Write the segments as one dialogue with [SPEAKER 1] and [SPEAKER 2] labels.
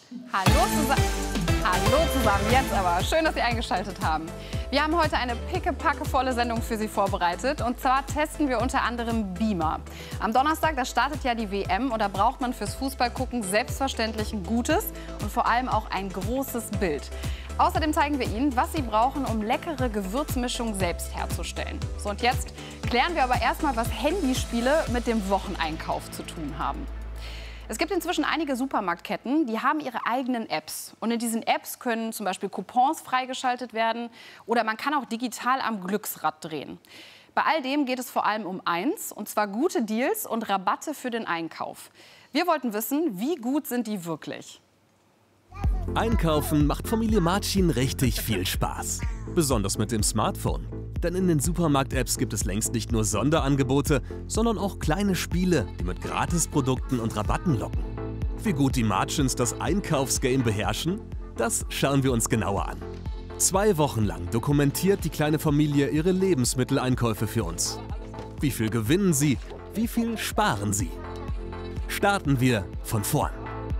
[SPEAKER 1] Hallo zusammen, jetzt aber. Schön, dass Sie eingeschaltet haben. Wir haben heute eine pickepackevolle Sendung für Sie vorbereitet. Und zwar testen wir unter anderem Beamer. Am Donnerstag, da startet ja die WM. Und da braucht man fürs Fußballgucken selbstverständlich ein gutes und vor allem auch ein großes Bild. Außerdem zeigen wir Ihnen, was Sie brauchen, um leckere Gewürzmischungen selbst herzustellen. So, und jetzt klären wir aber erstmal, was Handyspiele mit dem Wocheneinkauf zu tun haben. Es gibt inzwischen einige Supermarktketten, die haben ihre eigenen Apps. Und in diesen Apps können zum Beispiel Coupons freigeschaltet werden oder man kann auch digital am Glücksrad drehen. Bei all dem geht es vor allem um eins, und zwar gute Deals und Rabatte für den Einkauf. Wir wollten wissen, wie gut sind die wirklich?
[SPEAKER 2] Einkaufen macht Familie Marcin richtig viel Spaß. Besonders mit dem Smartphone. Denn in den Supermarkt-Apps gibt es längst nicht nur Sonderangebote, sondern auch kleine Spiele, die mit Gratisprodukten und Rabatten locken. Wie gut die Marcins das Einkaufsgame beherrschen, das schauen wir uns genauer an. 2 Wochen lang dokumentiert die kleine Familie ihre Lebensmitteleinkäufe für uns. Wie viel gewinnen sie? Wie viel sparen sie? Starten wir von vorn.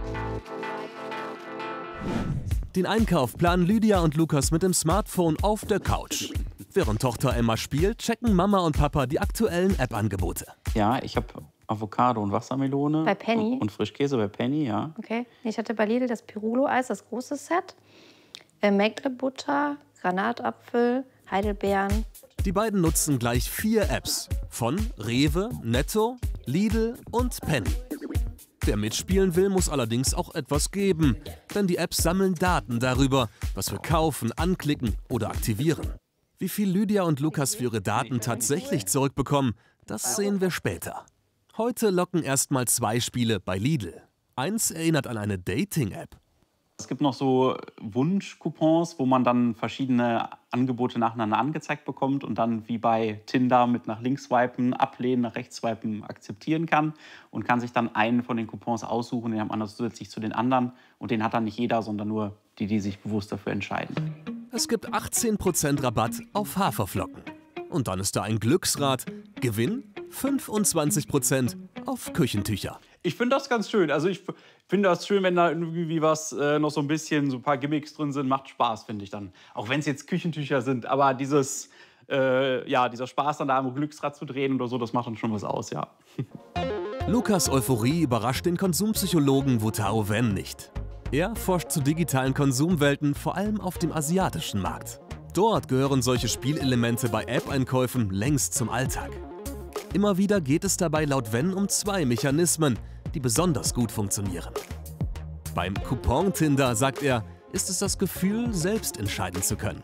[SPEAKER 2] Den Einkauf planen Lydia und Lukas mit dem Smartphone auf der Couch. Während Tochter Emma spielt, checken Mama und Papa die aktuellen App-Angebote.
[SPEAKER 3] Ja, ich habe Avocado und Wassermelone.
[SPEAKER 4] Bei Penny?
[SPEAKER 3] Und Frischkäse bei Penny, ja.
[SPEAKER 4] Okay. Ich hatte bei Lidl das Pirulo-Eis, das große Set. Maigret-Butter, Granatapfel, Heidelbeeren.
[SPEAKER 2] Die beiden nutzen gleich 4 Apps. Von Rewe, Netto, Lidl und Penny. Wer mitspielen will, muss allerdings auch etwas geben. Denn die Apps sammeln Daten darüber, was wir kaufen, anklicken oder aktivieren. Wie viel Lydia und Lukas für ihre Daten tatsächlich zurückbekommen, das sehen wir später. Heute locken erstmal 2 Spiele bei Lidl. Eins erinnert an eine Dating-App.
[SPEAKER 3] Es gibt noch so Wunschcoupons, wo man dann verschiedene Angebote nacheinander angezeigt bekommt und dann wie bei Tinder mit nach links swipen, ablehnen, nach rechts swipen akzeptieren kann und kann sich dann einen von den Coupons aussuchen, den hat man zusätzlich zu den anderen und den hat dann nicht jeder, sondern nur die, die sich bewusst dafür entscheiden.
[SPEAKER 2] Es gibt 18% Rabatt auf Haferflocken. Und dann ist da ein Glücksrad. Gewinn 25% auf Küchentücher.
[SPEAKER 3] Ich finde das ganz schön. Also ich finde das schön, wenn da irgendwie was noch so ein bisschen, so ein paar Gimmicks drin sind. Macht Spaß, finde ich dann. Auch wenn es jetzt Küchentücher sind. Aber dieser Spaß dann da am Glücksrad zu drehen oder so, das macht dann schon was aus, ja.
[SPEAKER 2] Lukas' Euphorie überrascht den Konsumpsychologen Wutao Wen nicht. Er forscht zu digitalen Konsumwelten, vor allem auf dem asiatischen Markt. Dort gehören solche Spielelemente bei App-Einkäufen längst zum Alltag. Immer wieder geht es dabei laut Wen um 2 Mechanismen, die besonders gut funktionieren. Beim Coupon-Tinder, sagt er, ist es das Gefühl, selbst entscheiden zu können.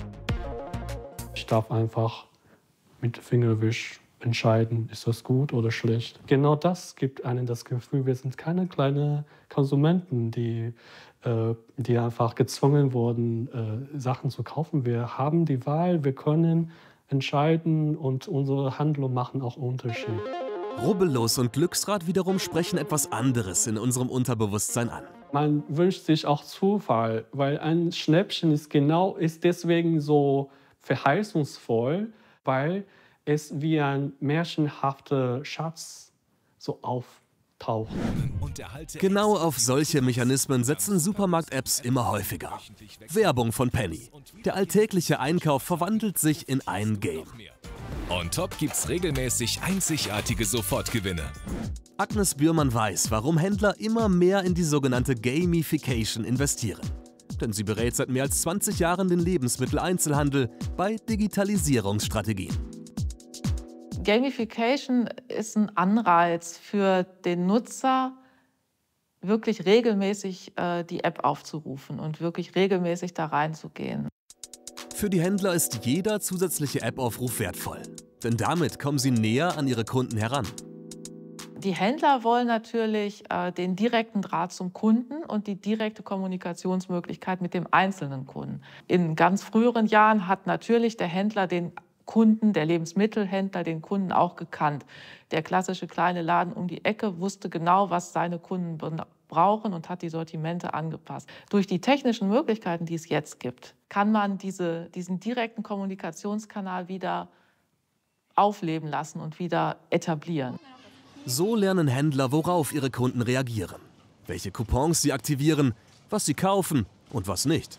[SPEAKER 5] Ich darf einfach mit Fingerwisch entscheiden, ist das gut oder schlecht. Genau das gibt einem das Gefühl, wir sind keine kleinen Konsumenten, die einfach gezwungen wurden, Sachen zu kaufen. Wir haben die Wahl, wir können entscheiden und unsere Handlungen machen auch Unterschied.
[SPEAKER 2] Rubbellos und Glücksrad wiederum sprechen etwas anderes in unserem Unterbewusstsein an.
[SPEAKER 5] Man wünscht sich auch Zufall, weil ein Schnäppchen ist deswegen so verheißungsvoll, weil es wie ein märchenhafter Schatz so auftaucht.
[SPEAKER 2] Genau auf solche Mechanismen setzen Supermarkt-Apps immer häufiger. Werbung von Penny. Der alltägliche Einkauf verwandelt sich in ein Game.
[SPEAKER 6] On top gibt's regelmäßig einzigartige Sofortgewinne.
[SPEAKER 2] Agnes Bührmann weiß, warum Händler immer mehr in die sogenannte Gamification investieren. Denn sie berät seit mehr als 20 Jahren den Lebensmitteleinzelhandel bei Digitalisierungsstrategien.
[SPEAKER 7] Gamification ist ein Anreiz für den Nutzer, wirklich regelmäßig die App aufzurufen und wirklich regelmäßig da reinzugehen.
[SPEAKER 2] Für die Händler ist jeder zusätzliche App-Aufruf wertvoll. Denn damit kommen sie näher an ihre Kunden heran.
[SPEAKER 7] Die Händler wollen natürlich den direkten Draht zum Kunden und die direkte Kommunikationsmöglichkeit mit dem einzelnen Kunden. In ganz früheren Jahren hat natürlich der Händler den Kunden, der Lebensmittelhändler, den Kunden auch gekannt. Der klassische kleine Laden um die Ecke wusste genau, was seine Kunden brauchen und hat die Sortimente angepasst. Durch die technischen Möglichkeiten, die es jetzt gibt, kann man diesen direkten Kommunikationskanal wieder aufleben lassen und wieder etablieren.
[SPEAKER 2] So lernen Händler, worauf ihre Kunden reagieren, welche Coupons sie aktivieren, was sie kaufen und was nicht.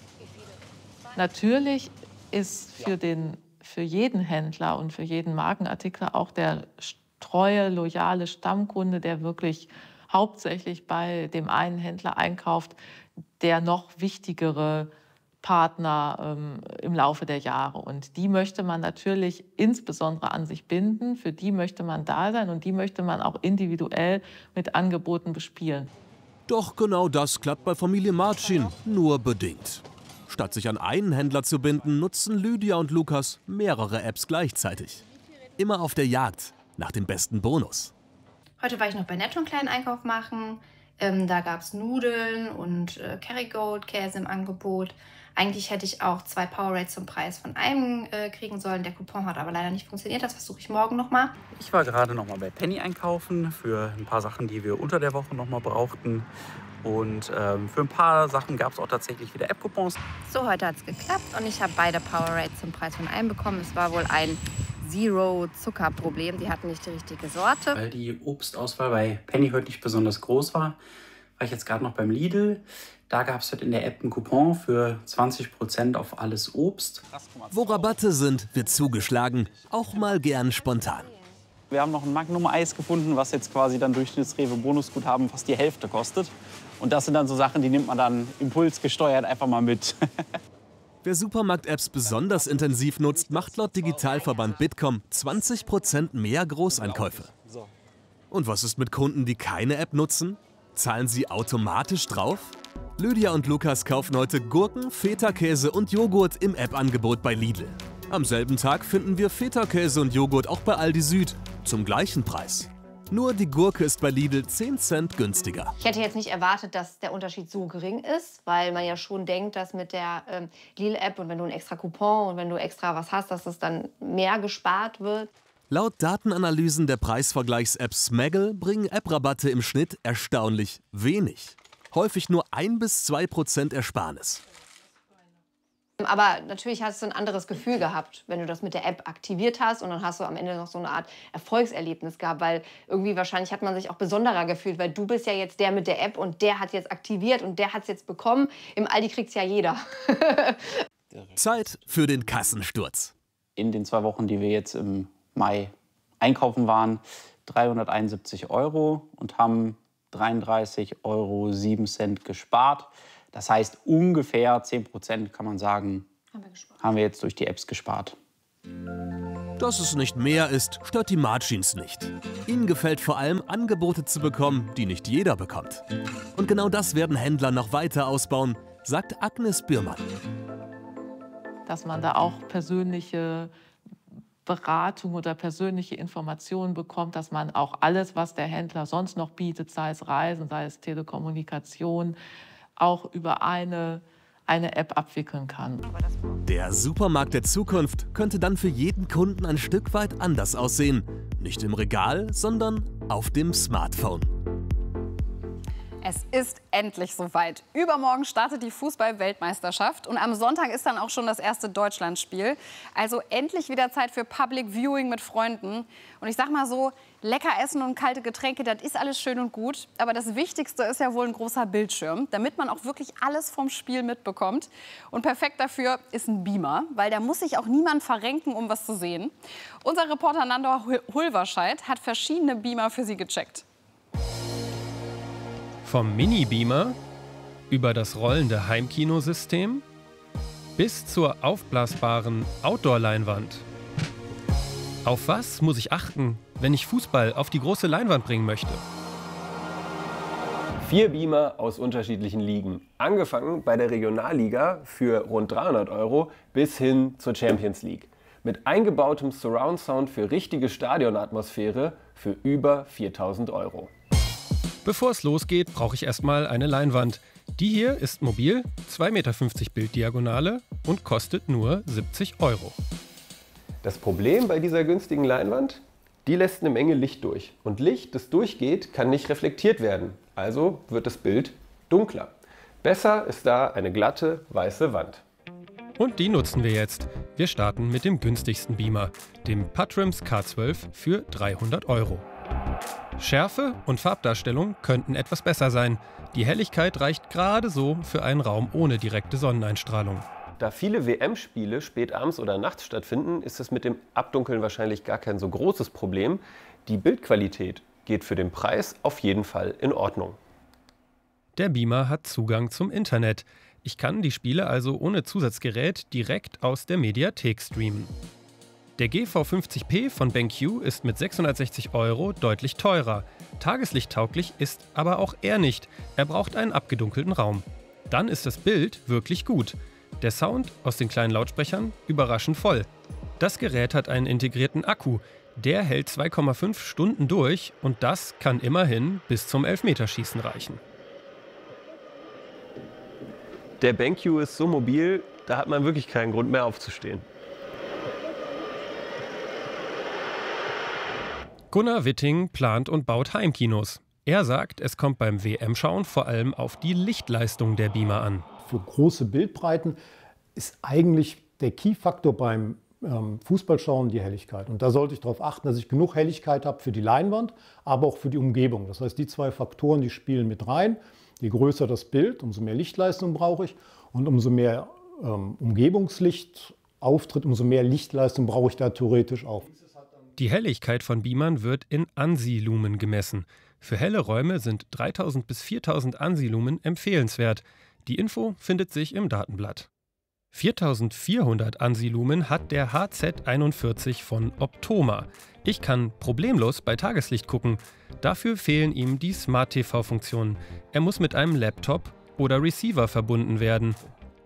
[SPEAKER 7] Natürlich ist für jeden Händler und für jeden Markenartikler auch der treue, loyale Stammkunde, der wirklich hauptsächlich bei dem einen Händler einkauft, der noch wichtigere Partner im Laufe der Jahre. Und die möchte man natürlich insbesondere an sich binden, für die möchte man da sein und die möchte man auch individuell mit Angeboten bespielen.
[SPEAKER 2] Doch genau das klappt bei Familie Marcin nur bedingt. Statt sich an einen Händler zu binden, nutzen Lydia und Lukas mehrere Apps gleichzeitig. Immer auf der Jagd nach dem besten Bonus.
[SPEAKER 4] Heute war ich noch bei Netto einen kleinen Einkauf machen. Da gab es Nudeln und Kerrygold-Käse im Angebot. Eigentlich hätte ich auch 2 Powerades zum Preis von einem kriegen sollen. Der Coupon hat aber leider nicht funktioniert. Das versuche ich morgen nochmal.
[SPEAKER 3] Ich war gerade nochmal bei Penny einkaufen für ein paar Sachen, die wir unter der Woche nochmal brauchten. Und für ein paar Sachen gab es auch tatsächlich wieder App-Coupons.
[SPEAKER 4] So, heute hat es geklappt und ich habe beide Powerades zum Preis von einem bekommen. Es war wohl ein Zero-Zucker-Problem. Die hatten nicht die richtige Sorte.
[SPEAKER 3] Weil die Obstauswahl bei Penny heute nicht besonders groß war ich jetzt gerade noch beim Lidl. Da gab es heute in der App einen Coupon für 20% auf alles Obst.
[SPEAKER 2] Wo Rabatte sind, wird zugeschlagen, auch mal gern spontan.
[SPEAKER 3] Wir haben noch ein Magnum-Eis gefunden, was jetzt quasi dann durch das Rewe-Bonusguthaben fast die Hälfte kostet. Und das sind dann so Sachen, die nimmt man dann impulsgesteuert einfach mal mit.
[SPEAKER 2] Wer Supermarkt-Apps besonders intensiv nutzt, macht laut Digitalverband Bitkom 20% mehr Großeinkäufe. Und was ist mit Kunden, die keine App nutzen? Zahlen sie automatisch drauf? Lydia und Lukas kaufen heute Gurken, Feta-Käse und Joghurt im App-Angebot bei Lidl. Am selben Tag finden wir Feta-Käse und Joghurt auch bei Aldi Süd zum gleichen Preis. Nur die Gurke ist bei Lidl 10 Cent günstiger.
[SPEAKER 4] Ich hätte jetzt nicht erwartet, dass der Unterschied so gering ist, weil man ja schon denkt, dass mit der Lidl-App und wenn du einen extra Coupon und wenn du extra was hast, dass es dann mehr gespart wird.
[SPEAKER 2] Laut Datenanalysen der Preisvergleichs-App Smaggle bringen App-Rabatte im Schnitt erstaunlich wenig. Häufig nur 1–2% Ersparnis.
[SPEAKER 4] Aber natürlich hast du ein anderes Gefühl gehabt, wenn du das mit der App aktiviert hast und dann hast du am Ende noch so eine Art Erfolgserlebnis gehabt, weil irgendwie wahrscheinlich hat man sich auch besonderer gefühlt, weil du bist ja jetzt der mit der App und der hat jetzt aktiviert und der hat es jetzt bekommen. Im Aldi kriegt's ja jeder.
[SPEAKER 2] Zeit für den Kassensturz.
[SPEAKER 3] In den 2 Wochen, die wir jetzt im Mai einkaufen waren, 371 € und haben 33,07 € gespart. Das heißt, ungefähr 10% kann man sagen, haben wir jetzt durch die Apps gespart.
[SPEAKER 2] Dass es nicht mehr ist, stört die Marcins nicht. Ihnen gefällt vor allem, Angebote zu bekommen, die nicht jeder bekommt. Und genau das werden Händler noch weiter ausbauen, sagt Agnes Bührmann.
[SPEAKER 7] Dass man da auch persönliche Beratung oder persönliche Informationen bekommt, dass man auch alles, was der Händler sonst noch bietet, sei es Reisen, sei es Telekommunikation, auch über eine App abwickeln kann.
[SPEAKER 2] Der Supermarkt der Zukunft könnte dann für jeden Kunden ein Stück weit anders aussehen. Nicht im Regal, sondern auf dem Smartphone.
[SPEAKER 1] Es ist endlich soweit. Übermorgen startet die Fußball-Weltmeisterschaft und am Sonntag ist dann auch schon das erste Deutschlandspiel. Also endlich wieder Zeit für Public Viewing mit Freunden. Und ich sag mal so, lecker essen und kalte Getränke, das ist alles schön und gut. Aber das Wichtigste ist ja wohl ein großer Bildschirm, damit man auch wirklich alles vom Spiel mitbekommt. Und perfekt dafür ist ein Beamer, weil da muss sich auch niemand verrenken, um was zu sehen. Unser Reporter Nandor Hulverscheid hat verschiedene Beamer für Sie gecheckt.
[SPEAKER 8] Vom Mini-Beamer über das rollende Heimkinosystem bis zur aufblasbaren Outdoor-Leinwand. Auf was muss ich achten, wenn ich Fußball auf die große Leinwand bringen möchte?
[SPEAKER 9] 4 Beamer aus unterschiedlichen Ligen. Angefangen bei der Regionalliga für rund 300 € bis hin zur Champions League. Mit eingebautem Surround-Sound für richtige Stadionatmosphäre für über 4.000 €.
[SPEAKER 8] Bevor es losgeht, brauche ich erstmal eine Leinwand. Die hier ist mobil, 2,50 Meter Bilddiagonale und kostet nur 70 €.
[SPEAKER 9] Das Problem bei dieser günstigen Leinwand? Die lässt eine Menge Licht durch. Und Licht, das durchgeht, kann nicht reflektiert werden. Also wird das Bild dunkler. Besser ist da eine glatte, weiße Wand.
[SPEAKER 8] Und die nutzen wir jetzt. Wir starten mit dem günstigsten Beamer, dem Patrims K12 für 300 €. Schärfe und Farbdarstellung könnten etwas besser sein. Die Helligkeit reicht gerade so für einen Raum ohne direkte Sonneneinstrahlung.
[SPEAKER 9] Da viele WM-Spiele spät abends oder nachts stattfinden, ist es mit dem Abdunkeln wahrscheinlich gar kein so großes Problem. Die Bildqualität geht für den Preis auf jeden Fall in Ordnung.
[SPEAKER 8] Der Beamer hat Zugang zum Internet. Ich kann die Spiele also ohne Zusatzgerät direkt aus der Mediathek streamen. Der GV50P von BenQ ist mit 660 € deutlich teurer. Tageslichttauglich ist aber auch er nicht. Er braucht einen abgedunkelten Raum. Dann ist das Bild wirklich gut. Der Sound aus den kleinen Lautsprechern überraschend voll. Das Gerät hat einen integrierten Akku. Der hält 2,5 Stunden durch und das kann immerhin bis zum Elfmeterschießen reichen.
[SPEAKER 9] Der BenQ ist so mobil, da hat man wirklich keinen Grund mehr aufzustehen.
[SPEAKER 8] Gunnar Witting plant und baut Heimkinos. Er sagt, es kommt beim WM-Schauen vor allem auf die Lichtleistung der Beamer an.
[SPEAKER 10] Für große Bildbreiten ist eigentlich der Key-Faktor beim Fußballschauen die Helligkeit. Und da sollte ich darauf achten, dass ich genug Helligkeit habe für die Leinwand, aber auch für die Umgebung. Das heißt, die zwei Faktoren, die spielen mit rein. Je größer das Bild, umso mehr Lichtleistung brauche ich. Und umso mehr Umgebungslicht auftritt, umso mehr Lichtleistung brauche ich da theoretisch auch.
[SPEAKER 8] Die Helligkeit von Beamern wird in ANSI-Lumen gemessen. Für helle Räume sind 3000 bis 4000 ANSI-Lumen empfehlenswert. Die Info findet sich im Datenblatt. 4400 ANSI-Lumen hat der HZ41 von Optoma. Ich kann problemlos bei Tageslicht gucken. Dafür fehlen ihm die Smart-TV-Funktionen. Er muss mit einem Laptop oder Receiver verbunden werden.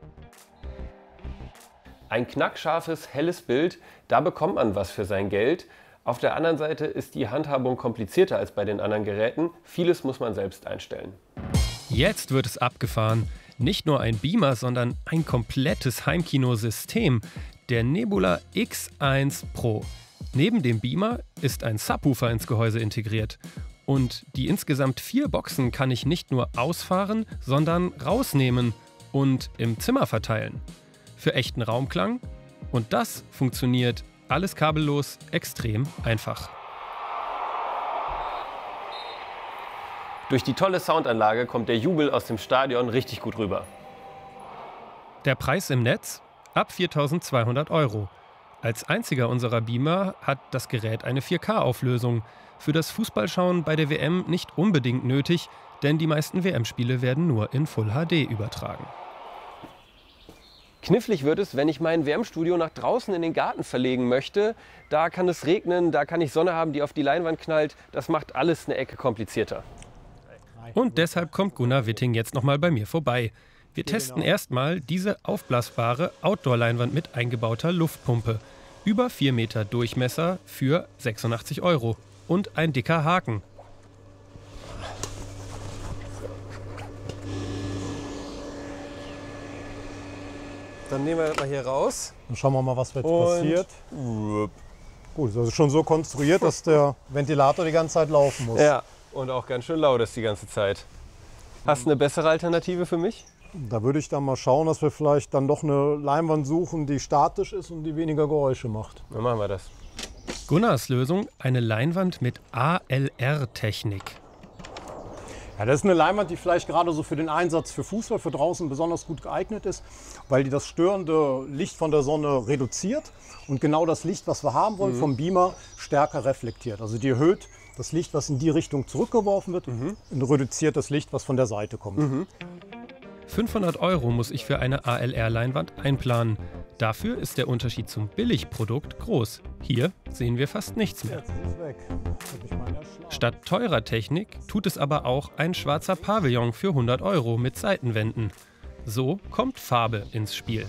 [SPEAKER 9] Ein knackscharfes, helles Bild, da bekommt man was für sein Geld. Auf der anderen Seite ist die Handhabung komplizierter als bei den anderen Geräten. Vieles muss man selbst einstellen.
[SPEAKER 8] Jetzt wird es abgefahren. Nicht nur ein Beamer, sondern ein komplettes Heimkinosystem. Der Nebula X1 Pro. Neben dem Beamer ist ein Subwoofer ins Gehäuse integriert. Und die insgesamt 4 Boxen kann ich nicht nur ausfahren, sondern rausnehmen und im Zimmer verteilen. Für echten Raumklang. Und das funktioniert alles kabellos extrem einfach.
[SPEAKER 9] Durch die tolle Soundanlage kommt der Jubel aus dem Stadion richtig gut rüber.
[SPEAKER 8] Der Preis im Netz? Ab 4.200 €. Als einziger unserer Beamer hat das Gerät eine 4K-Auflösung. Für das Fußballschauen bei der WM nicht unbedingt nötig, denn die meisten WM-Spiele werden nur in Full HD übertragen.
[SPEAKER 9] Knifflig wird es, wenn ich mein WM-Studio nach draußen in den Garten verlegen möchte. Da kann es regnen, da kann ich Sonne haben, die auf die Leinwand knallt. Das macht alles eine Ecke komplizierter.
[SPEAKER 8] Und deshalb kommt Gunnar Witting jetzt nochmal bei mir vorbei. Wir testen erstmal diese aufblasbare Outdoor-Leinwand mit eingebauter Luftpumpe. Über 4 Meter Durchmesser für 86 € und ein dicker Haken.
[SPEAKER 9] Dann nehmen wir das mal hier raus.
[SPEAKER 10] Dann schauen wir mal, was jetzt passiert. Gut, das ist schon so konstruiert, dass der Ventilator die ganze Zeit laufen muss.
[SPEAKER 9] Ja, und auch ganz schön laut ist die ganze Zeit. Hast du eine bessere Alternative für mich?
[SPEAKER 10] Da würde ich dann mal schauen, dass wir vielleicht dann doch eine Leinwand suchen, die statisch ist und die weniger Geräusche macht.
[SPEAKER 9] Dann machen wir das.
[SPEAKER 8] Gunnars Lösung, eine Leinwand mit ALR-Technik.
[SPEAKER 10] Ja, das ist eine Leinwand, die vielleicht gerade so für den Einsatz für Fußball, für draußen besonders gut geeignet ist, weil die das störende Licht von der Sonne reduziert und genau das Licht, was wir haben wollen, vom Beamer stärker reflektiert. Also die erhöht das Licht, was in die Richtung zurückgeworfen wird und reduziert das Licht, was von der Seite kommt.
[SPEAKER 8] 500 € muss ich für eine ALR-Leinwand einplanen. Dafür ist der Unterschied zum Billigprodukt groß. Hier sehen wir fast nichts mehr.
[SPEAKER 10] Jetzt ist es weg.
[SPEAKER 8] Statt teurer Technik tut es aber auch ein schwarzer Pavillon für 100 € mit Seitenwänden. So kommt Farbe ins Spiel.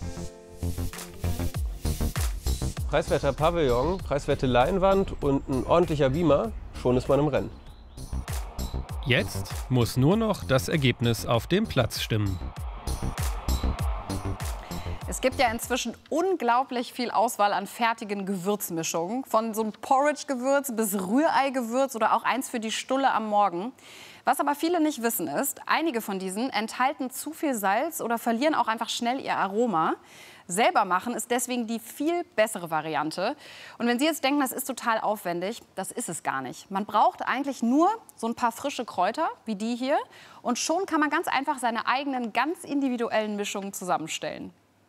[SPEAKER 9] Preiswerter Pavillon, preiswerte Leinwand und ein ordentlicher Beamer, schon ist man im Rennen.
[SPEAKER 8] Jetzt muss nur noch das Ergebnis auf dem Platz stimmen.
[SPEAKER 1] Es gibt ja inzwischen unglaublich viel Auswahl an fertigen Gewürzmischungen. Von so einem Porridge-Gewürz bis Rührei-Gewürz oder auch eins für die Stulle am Morgen. Was aber viele nicht wissen ist, einige von diesen enthalten zu viel Salz oder verlieren auch einfach schnell ihr Aroma. Selber machen ist deswegen die viel bessere Variante. Und wenn Sie jetzt denken, das ist total aufwendig, das ist es gar nicht. Man braucht eigentlich nur so ein paar frische Kräuter, wie die hier. Und schon kann man ganz einfach seine eigenen, ganz individuellen Mischungen zusammenstellen.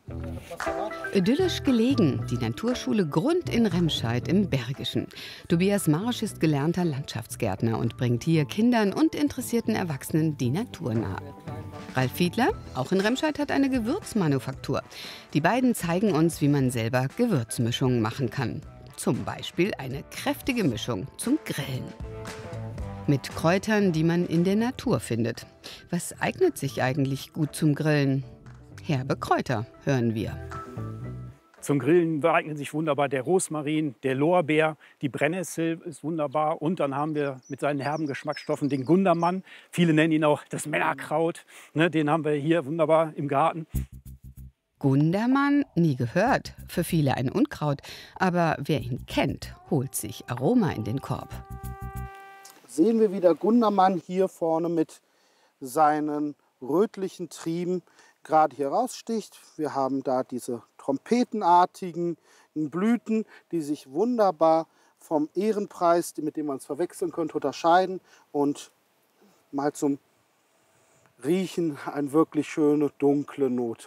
[SPEAKER 11] Idyllisch gelegen, die Naturschule Grund in Remscheid im Bergischen. Tobias Marsch ist gelernter Landschaftsgärtner und bringt hier Kindern und interessierten Erwachsenen die Natur nahe. Ralf Fiedler, auch in Remscheid, hat eine Gewürzmanufaktur. Die beiden zeigen uns, wie man selber Gewürzmischungen machen kann. Zum Beispiel eine kräftige Mischung zum Grillen. Mit Kräutern, die man in der Natur findet. Was eignet sich eigentlich gut zum Grillen? Herbe Kräuter, hören wir.
[SPEAKER 12] Zum Grillen eignen sich wunderbar der Rosmarin, der Lorbeer, die Brennnessel ist wunderbar. Und dann haben wir mit seinen herben Geschmacksstoffen den Gundermann. Viele nennen ihn auch das Männerkraut. Den haben wir hier wunderbar im Garten.
[SPEAKER 11] Gundermann, nie gehört. Für viele ein Unkraut. Aber wer ihn kennt, holt sich Aroma in den Korb.
[SPEAKER 13] Sehen wir wieder Gundermann hier vorne mit seinen rötlichen Trieben gerade hier raussticht. Wir haben da diese trompetenartigen Blüten, die sich wunderbar vom Ehrenpreis, mit dem man es verwechseln könnte, unterscheiden. Und mal zum Riechen eine wirklich schöne, dunkle Note.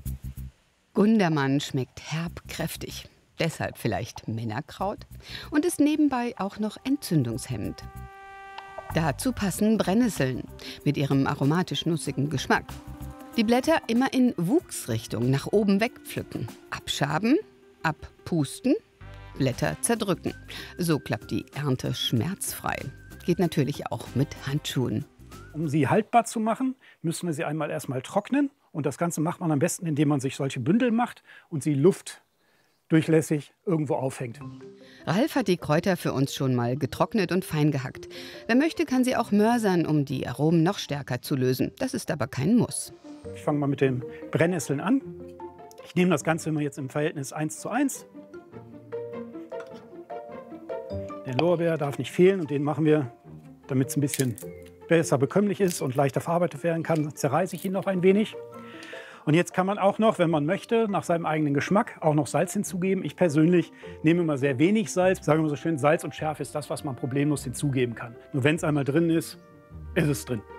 [SPEAKER 11] Gundermann schmeckt herb kräftig. Deshalb vielleicht Männerkraut und ist nebenbei auch noch entzündungshemmend. Dazu passen Brennnesseln mit ihrem aromatisch-nussigen Geschmack. Die Blätter immer in Wuchsrichtung nach oben wegpflücken. Abschaben, abpusten, Blätter zerdrücken. So klappt die Ernte schmerzfrei. Geht natürlich auch mit Handschuhen.
[SPEAKER 12] Um sie haltbar zu machen, müssen wir sie einmal erstmal trocknen. Und das Ganze macht man am besten, indem man sich solche Bündel macht und sie luftdurchlässig irgendwo aufhängt.
[SPEAKER 11] Ralf hat die Kräuter für uns schon mal getrocknet und fein gehackt. Wer möchte, kann sie auch mörsern, um die Aromen noch stärker zu lösen. Das ist aber kein Muss.
[SPEAKER 12] Ich fange mal mit den Brennnesseln an. Ich nehme das Ganze immer jetzt im Verhältnis 1:1. Der Lorbeer darf nicht fehlen und den machen wir, damit es ein bisschen besser bekömmlich ist und leichter verarbeitet werden kann, zerreiße ich ihn noch ein wenig. Und jetzt kann man auch noch, wenn man möchte, nach seinem eigenen Geschmack auch noch Salz hinzugeben. Ich persönlich nehme immer sehr wenig Salz. Sagen wir so schön, Salz und Schärfe ist das, was man problemlos hinzugeben kann. Nur wenn es einmal drin ist, ist es drin.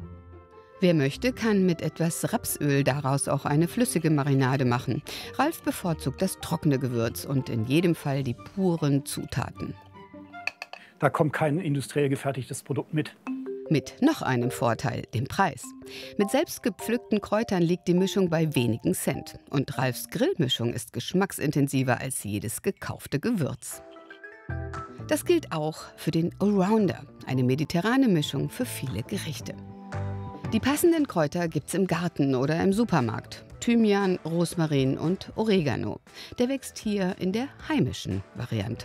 [SPEAKER 11] Wer möchte, kann mit etwas Rapsöl daraus auch eine flüssige Marinade machen. Ralf bevorzugt das trockene Gewürz und in jedem Fall die puren Zutaten.
[SPEAKER 12] Da kommt kein industriell gefertigtes Produkt mit.
[SPEAKER 11] Mit noch einem Vorteil, dem Preis. Mit selbst gepflückten Kräutern liegt die Mischung bei wenigen Cent. Und Ralfs Grillmischung ist geschmacksintensiver als jedes gekaufte Gewürz. Das gilt auch für den Allrounder, eine mediterrane Mischung für viele Gerichte. Die passenden Kräuter gibt's im Garten oder im Supermarkt. Thymian, Rosmarin und Oregano. Der wächst hier in der heimischen Variante.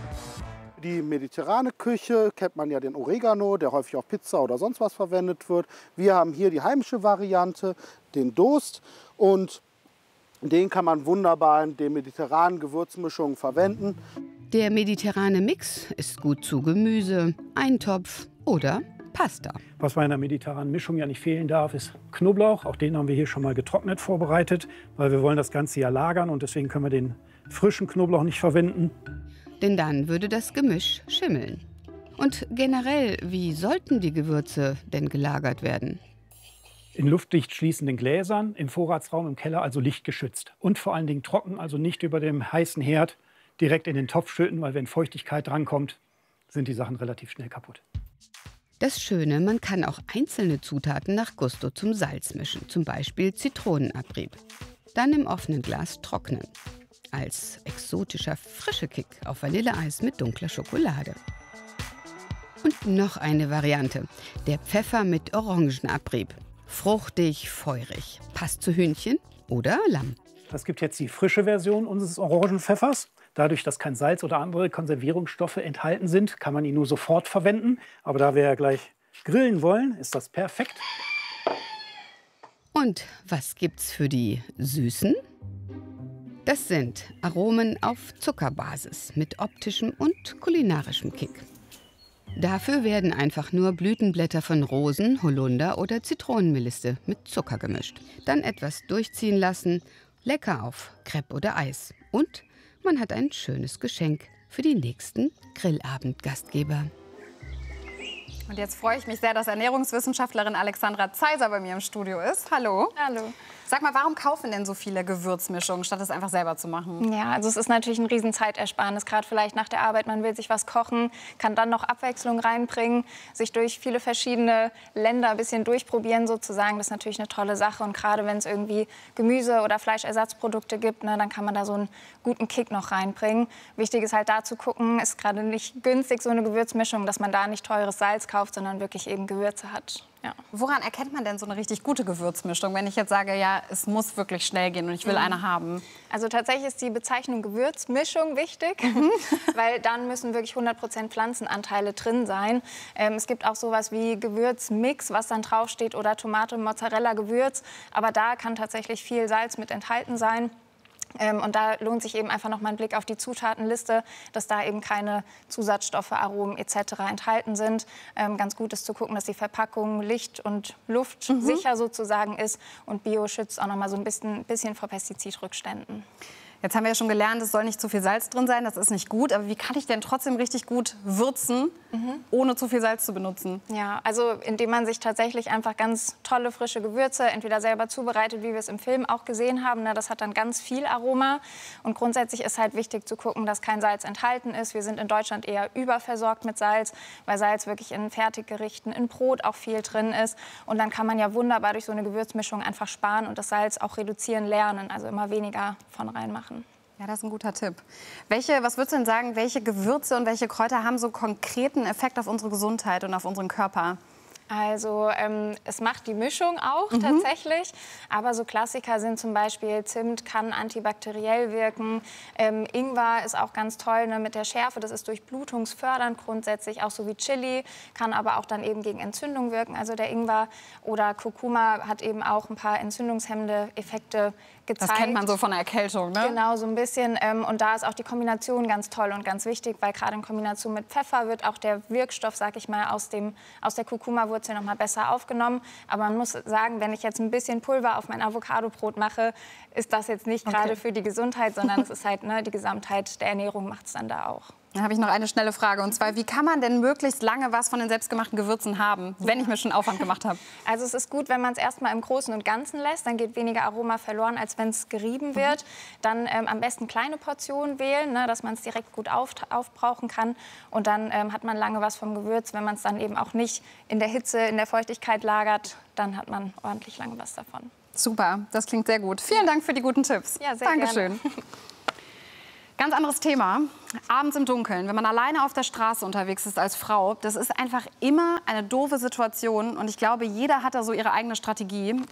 [SPEAKER 13] Die mediterrane Küche kennt man ja den Oregano, der häufig auf Pizza oder sonst was verwendet wird. Wir haben hier die heimische Variante, den Dost. Und den kann man wunderbar in den mediterranen Gewürzmischungen verwenden.
[SPEAKER 11] Der mediterrane Mix ist gut zu Gemüse, Eintopf oder Pasta.
[SPEAKER 12] Was bei einer mediterranen Mischung ja nicht fehlen darf, ist Knoblauch. Auch den haben wir hier schon mal getrocknet vorbereitet, weil wir wollen das Ganze ja lagern und deswegen können wir den frischen Knoblauch nicht verwenden.
[SPEAKER 11] Denn dann würde das Gemisch schimmeln. Und generell, wie sollten die Gewürze denn gelagert werden?
[SPEAKER 12] In luftdicht schließenden Gläsern, im Vorratsraum, im Keller, also lichtgeschützt. Und vor allen Dingen trocken, also nicht über dem heißen Herd direkt in den Topf schütten, weil wenn Feuchtigkeit drankommt, sind die Sachen relativ schnell kaputt.
[SPEAKER 11] Das Schöne, man kann auch einzelne Zutaten nach Gusto zum Salz mischen, zum Beispiel Zitronenabrieb. Dann im offenen Glas trocknen. Als exotischer frische Kick auf Vanilleeis mit dunkler Schokolade. Und noch eine Variante, der Pfeffer mit Orangenabrieb. Fruchtig, feurig, passt zu Hühnchen oder Lamm.
[SPEAKER 12] Es gibt jetzt die frische Version unseres Orangenpfeffers. Dadurch, dass kein Salz oder andere Konservierungsstoffe enthalten sind, kann man ihn nur sofort verwenden. Aber da wir ja gleich grillen wollen, ist das perfekt.
[SPEAKER 11] Und was gibt's für die Süßen? Das sind Aromen auf Zuckerbasis mit optischem und kulinarischem Kick. Dafür werden einfach nur Blütenblätter von Rosen, Holunder oder Zitronenmelisse mit Zucker gemischt. Dann etwas durchziehen lassen, lecker auf Crepe oder Eis. Und man hat ein schönes Geschenk für die nächsten Grillabendgastgeber.
[SPEAKER 1] Und jetzt freue ich mich sehr, dass Ernährungswissenschaftlerin Alexandra Zeiser bei mir im Studio ist. Hallo.
[SPEAKER 14] Hallo.
[SPEAKER 1] Sag mal, warum kaufen denn so viele Gewürzmischungen, statt es einfach selber zu machen?
[SPEAKER 14] Ja, also es ist natürlich ein Riesenzeitersparnis, gerade vielleicht nach der Arbeit. Man will sich was kochen, kann dann noch Abwechslung reinbringen, sich durch viele verschiedene Länder ein bisschen durchprobieren sozusagen. Das ist natürlich eine tolle Sache. Und gerade wenn es irgendwie Gemüse- oder Fleischersatzprodukte gibt, ne, dann kann man da so einen guten Kick noch reinbringen. Wichtig ist halt da zu gucken, ist gerade nicht günstig so eine Gewürzmischung, dass man da nicht teures Salz kauft, sondern wirklich eben Gewürze hat. Ja.
[SPEAKER 1] Woran erkennt man denn so eine richtig gute Gewürzmischung, wenn ich jetzt sage, ja, es muss wirklich schnell gehen und ich will eine haben?
[SPEAKER 14] Also tatsächlich ist die Bezeichnung Gewürzmischung wichtig, weil dann müssen wirklich 100% Pflanzenanteile drin sein. Es gibt auch sowas wie Gewürzmix, was dann draufsteht, oder Tomate, Mozzarella, Gewürz. Aber da kann tatsächlich viel Salz mit enthalten sein. Und da lohnt sich eben einfach noch mal ein Blick auf die Zutatenliste, dass da eben keine Zusatzstoffe, Aromen etc. enthalten sind. Ganz gut ist zu gucken, dass die Verpackung licht- und luftsicher sozusagen ist. Und Bio schützt auch noch mal so ein bisschen vor Pestizidrückständen.
[SPEAKER 1] Jetzt haben wir ja schon gelernt, es soll nicht zu viel Salz drin sein, das ist nicht gut. Aber wie kann ich denn trotzdem richtig gut würzen, ohne zu viel Salz zu benutzen?
[SPEAKER 14] Ja, also indem man sich tatsächlich einfach ganz tolle, frische Gewürze entweder selber zubereitet, wie wir es im Film auch gesehen haben. Das hat dann ganz viel Aroma. Und grundsätzlich ist halt wichtig zu gucken, dass kein Salz enthalten ist. Wir sind in Deutschland eher überversorgt mit Salz, weil Salz wirklich in Fertiggerichten, in Brot auch viel drin ist. Und dann kann man ja wunderbar durch so eine Gewürzmischung einfach sparen und das Salz auch reduzieren lernen, also immer weniger von reinmachen.
[SPEAKER 1] Ja, das ist ein guter Tipp. Was würdest du denn sagen, welche Gewürze und welche Kräuter haben so konkreten Effekt auf unsere Gesundheit und auf unseren Körper?
[SPEAKER 14] Also es macht die Mischung auch tatsächlich, aber so Klassiker sind zum Beispiel Zimt, kann antibakteriell wirken, Ingwer ist auch ganz toll, ne, mit der Schärfe, das ist durchblutungsfördernd grundsätzlich, auch so wie Chili, kann aber auch dann eben gegen Entzündung wirken, also der Ingwer, oder Kurkuma hat eben auch ein paar entzündungshemmende Effekte gezeigt.
[SPEAKER 1] Das kennt man so von der Erkältung, ne?
[SPEAKER 14] Genau, so ein bisschen. Und da ist auch die Kombination ganz toll und ganz wichtig, weil gerade in Kombination mit Pfeffer wird auch der Wirkstoff, sag ich mal, aus der Kurkuma-Wurzel noch mal besser aufgenommen. Aber man muss sagen, wenn ich jetzt ein bisschen Pulver auf mein Avocadobrot mache, ist das jetzt nicht gerade für die Gesundheit, sondern es ist halt, ne, die Gesamtheit der Ernährung macht es dann da auch.
[SPEAKER 1] Dann habe ich noch eine schnelle Frage. Und zwar, wie kann man denn möglichst lange was von den selbstgemachten Gewürzen haben, wenn ich mir schon Aufwand gemacht habe?
[SPEAKER 14] Also es ist gut, wenn man es erstmal im Großen und Ganzen lässt. Dann geht weniger Aroma verloren, als wenn es gerieben wird. Dann am besten kleine Portionen wählen, ne, dass man es direkt gut aufbrauchen kann. Und dann hat man lange was vom Gewürz. Wenn man es dann eben auch nicht in der Hitze, in der Feuchtigkeit lagert, dann hat man ordentlich lange was davon.
[SPEAKER 1] Super, das klingt sehr gut. Vielen Dank für die guten Tipps.
[SPEAKER 14] Ja, sehr
[SPEAKER 1] Dankeschön.
[SPEAKER 14] gerne.
[SPEAKER 1] Ganz anderes Thema. Abends im Dunkeln, wenn man alleine auf der Straße unterwegs ist als Frau, das ist einfach immer eine doofe Situation. Und ich glaube, jeder hat da so ihre eigene Strategie.